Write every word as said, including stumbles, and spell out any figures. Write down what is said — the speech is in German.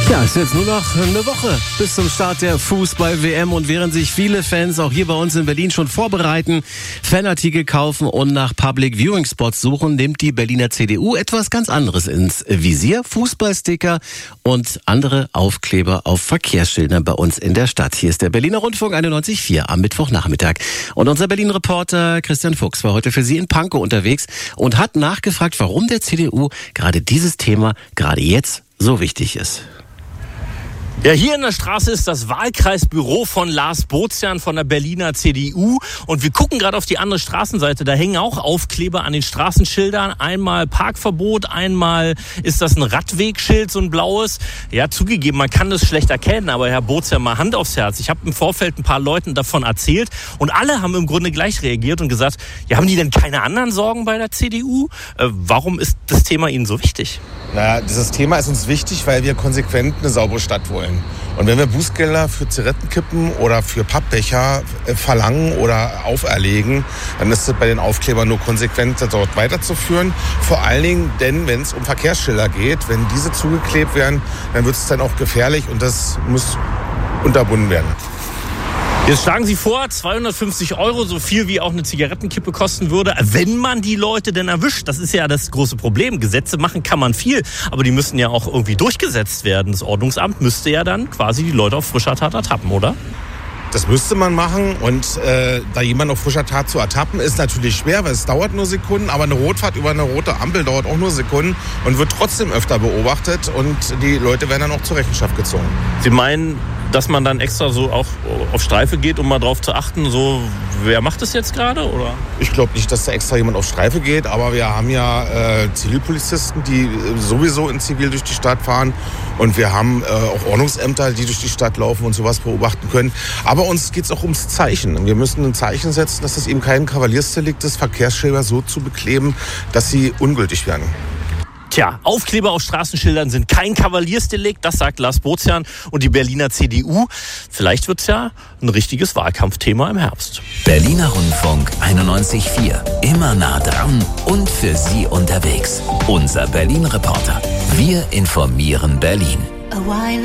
Ja, es ist jetzt nur noch eine Woche bis zum Start der Fußball-W M und während sich viele Fans auch hier bei uns in Berlin schon vorbereiten, Fanartikel kaufen und nach Public Viewing Spots suchen, nimmt die Berliner C D U etwas ganz anderes ins Visier. Fußballsticker und andere Aufkleber auf Verkehrsschildern bei uns in der Stadt. Hier ist der Berliner Rundfunk einundneunzig Komma vier am Mittwochnachmittag. Und unser Berlin-Reporter Christian Fuchs war heute für Sie in Pankow unterwegs und hat nachgefragt, warum der C D U gerade dieses Thema gerade jetzt so wichtig ist. Ja, hier in der Straße ist das Wahlkreisbüro von Lars Bozian von der Berliner C D U und wir gucken gerade auf die andere Straßenseite. Da hängen auch Aufkleber an den Straßenschildern. Einmal Parkverbot, einmal ist das ein Radwegschild, so ein blaues. Ja, zugegeben, man kann das schlecht erkennen, aber Herr Bozian, mal Hand aufs Herz. Ich habe im Vorfeld ein paar Leuten davon erzählt und alle haben im Grunde gleich reagiert und gesagt, ja, haben die denn keine anderen Sorgen bei der C D U? Äh, warum ist das Thema Ihnen so wichtig? Na, dieses Thema ist uns wichtig, weil wir konsequent eine saubere Stadt wollen. Und wenn wir Bußgelder für Zigarettenkippen oder für Pappbecher verlangen oder auferlegen, dann ist es bei den Aufklebern nur konsequent, dort weiterzuführen. Vor allen Dingen, denn wenn es um Verkehrsschilder geht, wenn diese zugeklebt werden, dann wird es dann auch gefährlich und das muss unterbunden werden. Jetzt schlagen Sie vor, zweihundertfünfzig Euro, so viel wie auch eine Zigarettenkippe kosten würde, wenn man die Leute denn erwischt. Das ist ja das große Problem. Gesetze machen kann man viel, aber die müssen ja auch irgendwie durchgesetzt werden. Das Ordnungsamt müsste ja dann quasi die Leute auf frischer Tat ertappen, oder? Das müsste man machen und äh, da jemand auf frischer Tat zu ertappen, ist natürlich schwer, weil es dauert nur Sekunden, aber eine Rotfahrt über eine rote Ampel dauert auch nur Sekunden und wird trotzdem öfter beobachtet und die Leute werden dann auch zur Rechenschaft gezogen. Sie meinen, dass man dann extra so auch auf Streife geht, um mal drauf zu achten, so wer macht das jetzt gerade, oder? Ich glaube nicht, dass da extra jemand auf Streife geht, aber wir haben ja äh, Zivilpolizisten, die äh, sowieso in Zivil durch die Stadt fahren und wir haben äh, auch Ordnungsämter, die durch die Stadt laufen und sowas beobachten können. Aber uns geht es auch ums Zeichen. Wir müssen ein Zeichen setzen, dass es eben kein Kavaliersdelikt ist, Verkehrsschilder so zu bekleben, dass sie ungültig werden. Tja, Aufkleber auf Straßenschildern sind kein Kavaliersdelikt, das sagt Lars Bozian und die Berliner C D U. Vielleicht wird's ja ein richtiges Wahlkampfthema im Herbst. Berliner Rundfunk einundneunzig Komma vier. Immer nah dran und für Sie unterwegs. Unser Berlin-Reporter. Wir informieren Berlin.